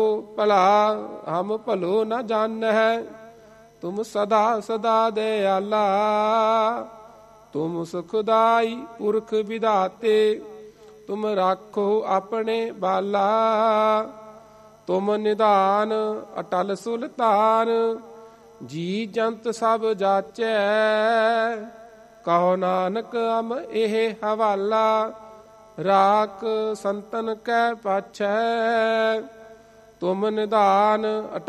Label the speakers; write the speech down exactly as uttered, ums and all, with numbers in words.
Speaker 1: ਭਲਾ ਹਮ ਭਲੋ ਨ ਜਾਣਹਿ, ਤੁਮ ਸਦਾ ਸਦਾ ਦਇਆਲਾ। ਤੁਮ ਸੁਖਦਾਈ ਪੁਰਖ ਵਿਧਾਤੇ, ਤੁਮ ਰਾਖੋ ਆਪਣੇ ਬਾਲਾ। ਤੁਮ ਨਿਧਾਨ ਅਟਲ ਸੁਲਤਾਨ, ਜੀ ਜੰਤ ਸਭ ਜਾਚੈ। ਕਹੋ ਨਾਨਕ ਅਮ ਇਹ ਹਵਾਲਾ, ਰਾਖ ਸੰਤਨ ਕੈ ਪਾਛੈ। ਤੁਮ ਨਿਧਾਨ